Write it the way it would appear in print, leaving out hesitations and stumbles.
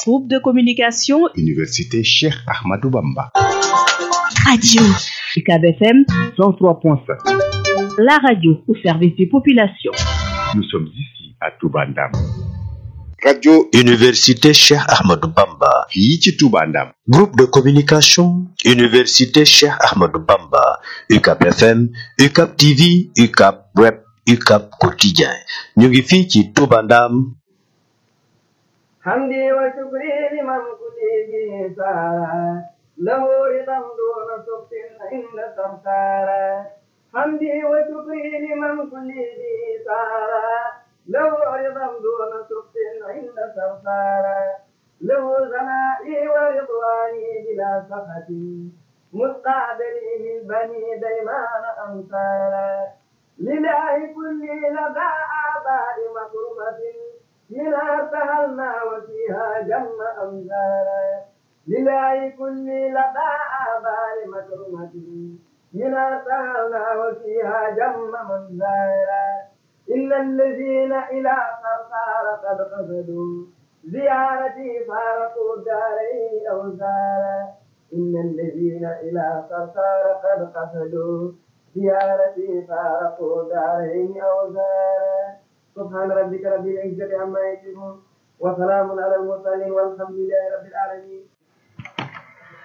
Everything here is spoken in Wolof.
Groupe de communication Université Cheikh Ahmadou Bamba. Radio UCAB FM 103.5. La radio au service des populations. Nous sommes ici à Touba Ndam. Radio Université Cheikh Ahmadou Bamba. fii ci Touba Ndam. Groupe de communication Université Cheikh Ahmadou Bamba. UCAB FM, UCAB TV, UCAB Web, UCAB Quotidien. ñu ngi fii ci Touba Ndam. حمدي وشكري لمن كل سارة له رضا دون سخط عند سمسارة حمدي وشكري لمن كل سارة له رضا دون سخط عند سمسارة له ثنائي ورضواني بلا سخط مستعدلي من بني ديمان أمثالا لله كل لدى آباء مكرمة منها سهلنا وفيها جم أمثالا لله كل لدى آباء مكرمة منها سهلنا وفيها جم أمثالا إن الذين إلى صرصار قد قصدوا زيارتي فارقوا الدارين أوزارا إن الذين إلى صرصار قد قصدوا زيارتي فارقوا الدارين أوزارا سبحان ربك رب العزة عما يصفون وسلام على المرسلين والحمد لله رب العالمين